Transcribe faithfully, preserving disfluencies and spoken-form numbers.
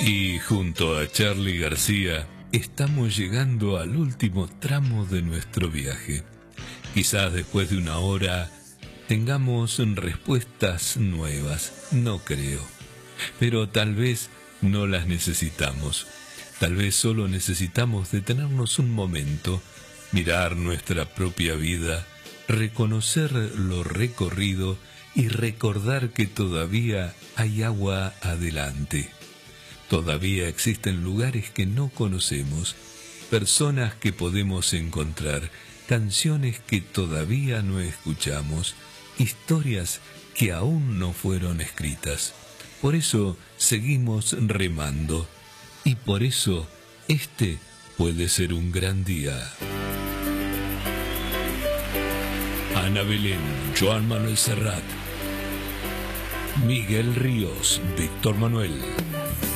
Y junto a Charly García estamos llegando al último tramo de nuestro viaje. Quizás después de una hora tengamos respuestas nuevas, no creo. Pero tal vez no las necesitamos. Tal vez solo necesitamos detenernos un momento, mirar nuestra propia vida, reconocer lo recorrido y recordar que todavía hay agua adelante. Todavía existen lugares que no conocemos, personas que podemos encontrar, canciones que todavía no escuchamos, historias que aún no fueron escritas. Por eso seguimos remando y por eso este puede ser un gran día. Ana Belén, Joan Manuel Serrat, Miguel Ríos, Víctor Manuel.